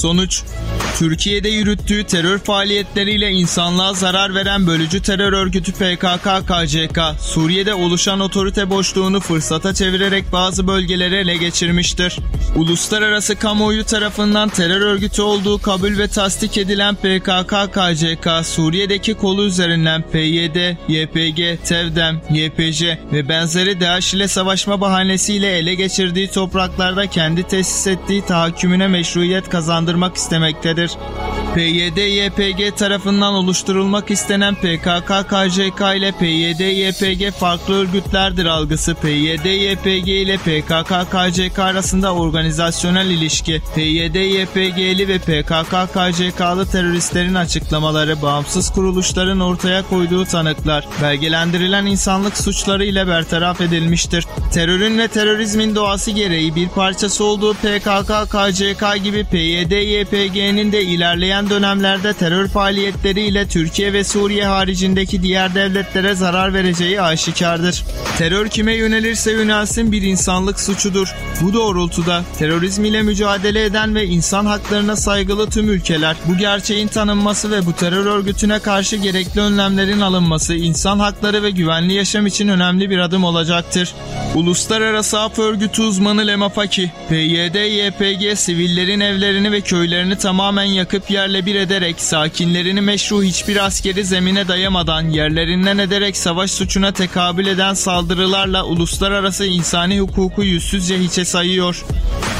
Sonuç: Türkiye'de yürüttüğü terör faaliyetleriyle insanlığa zarar veren bölücü terör örgütü PKK-KCK, Suriye'de oluşan otorite boşluğunu fırsata çevirerek bazı bölgeleri ele geçirmiştir. Uluslararası kamuoyu tarafından terör örgütü olduğu kabul ve tasdik edilen PKK-KCK, Suriye'deki kolu üzerinden PYD, YPG, TEVDEM, YPJ ve benzeri DAEŞ ile savaşma bahanesiyle ele geçirdiği topraklarda kendi tesis ettiği tahakkümüne meşruiyet kazandırmak istemektedir. PYD-YPG tarafından oluşturulmak istenen PKK-KCK ile PYD-YPG farklı örgütlerdir algısı, PYD-YPG ile PKK-KCK arasında organizasyonel ilişki, PYD-YPG'li ve PKK-KCK'lı teröristlerin açıklamaları, bağımsız kuruluşların ortaya koyduğu tanıklar, belgelendirilen insanlık suçları ile bertaraf edilmiştir. Terörün ve terörizmin doğası gereği bir parçası olduğu PKK-KCK gibi PYD-YPG'nin de ilerleyen dönemlerde terör faaliyetleriyle Türkiye ve Suriye haricindeki diğer devletlere zarar vereceği aşikardır. Terör kime yönelirse yönelsin bir insanlık suçudur. Bu doğrultuda terörizm ile mücadele eden ve insan haklarına saygılı tüm ülkeler bu gerçeğin tanınması ve bu terör örgütüne karşı gerekli önlemlerin alınması insan hakları ve güvenli yaşam için önemli bir adım olacaktır. Uluslararası Af Örgütü uzmanı Lema Faki, PYD-YPG sivillerin evlerini ve köylerini tamamen yakıp yerle bir ederek, sakinlerini meşru hiçbir askeri zemine dayamadan, yerlerinden ederek savaş suçuna tekabül eden saldırılarla uluslararası insani hukuku yüzsüzce hiçe sayıyor.